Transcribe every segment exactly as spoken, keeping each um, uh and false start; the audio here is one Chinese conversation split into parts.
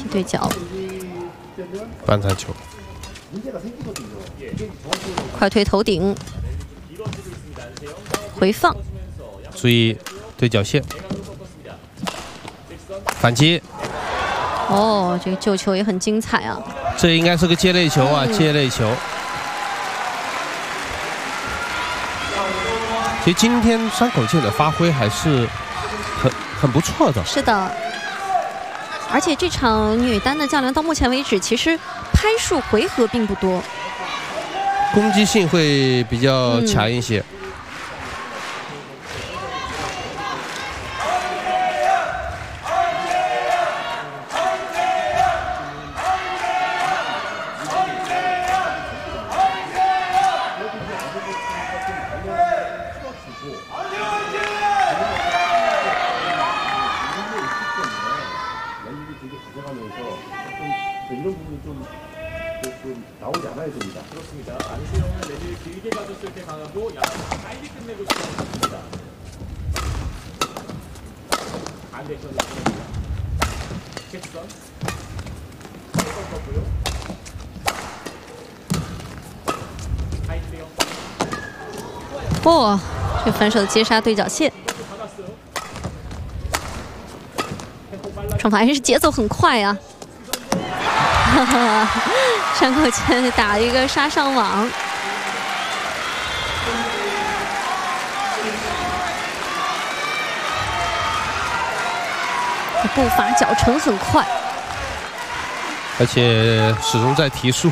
对角， 半残球， 快推头顶，回放， 注意对角线，反击。 哦，这个救球也很精彩啊！ 这应该是个接类球啊，嗯、接类球。其实今天山口茜的发挥还是很很不错的。 是的。 而且这场女单的较量到目前为止，其实拍数回合并不多， 攻击性会比较强一些。嗯 이런 부분이 좀, 좀 나오지 않아야 됩니다. 그렇습니다. 안세영은 레벨 길게 가졌을 때 강하고 약간 빨리 끝내고 싶습니다. 반대편으로 보냅니다. 잭선. 잭선 떴고요. 하이트요. 哇，这反手的接杀对角线，惩罚还是节奏很快啊！ 哈哈，山口茜打一个杀上网，步伐脚程很快， 而且始终在提速。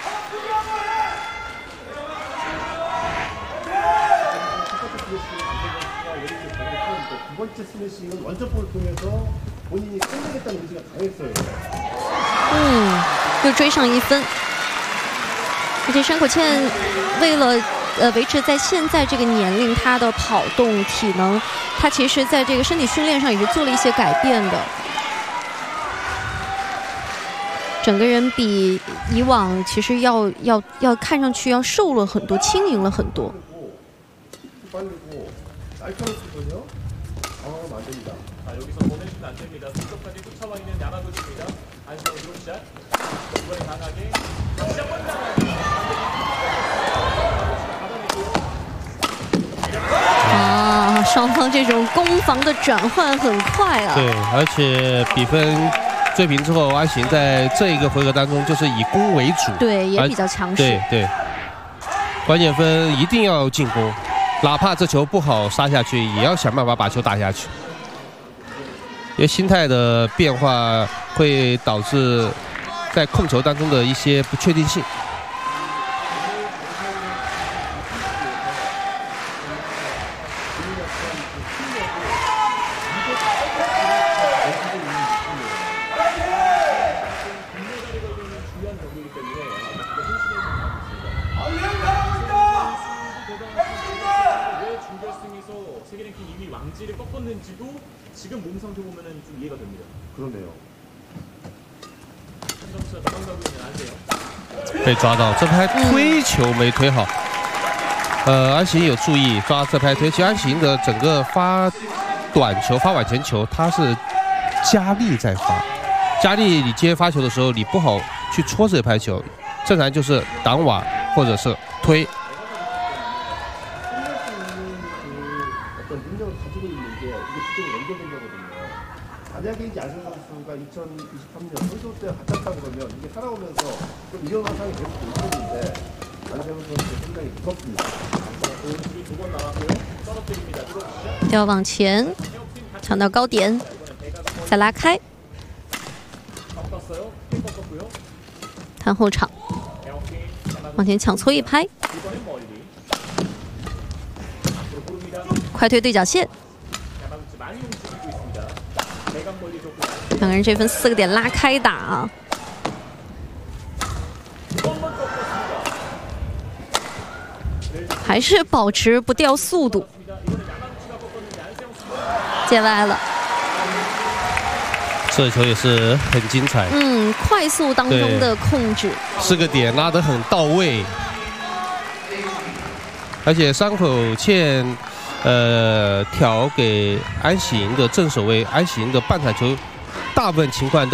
嗯，又追上一分。而且山口茜为了呃维持在现在这个年龄，她的跑动体能，她其实在这个身体训练上也是做了一些改变的。整个人比以往其实要要要看上去要瘦了很多，轻盈了很多。 여기서 보내주면 안 됩니다. 속도까지 쫓아와 있는 야마구치입니다. 안시영 드롭샷. 이번에 강하게 다시 한번 강하게. 啊，双方这种攻防的转换很快啊。 对，而且比分追平之后，安行在这一个回合当中就是以攻为主， 对，也比较强势。 对对，关键分一定要进攻，哪怕这球不好杀下去，也要想办法把球打下去。 因为心态的变化会导致在控球当中的一些不确定性。 지금 몸 상태 보면은 좀 이해가 됩니다. 그러네요. 被抓到这拍推球没推好，呃，安行有注意抓这拍推。其实安行的整个发短球、发往前球，它是加力在发，加力你接发球的时候，你不好去戳这拍球，正常就是挡网或者是推。 만약에 안세영 선수가 이천이십삼 년 선수 때 같았다 그러면 이게 살아오면서 좀 위험한 상황이 될 수도 있었는데 안세영 선수 상당히 무섭습니다. 두번 나왔고요. 떨어뜨립니다. 要往前抢到高点，再拉开，弹后场，往前抢搓一拍，快推对角线。 两个人这分四个点拉开打啊！还是保持不掉速度，界外了。 这球也是很精彩， 嗯，快速当中的控制， 四个点拉得很到位，而且山口茜。 呃，挑给安喜莹的正手位，安喜莹的半场球，大部分情况都。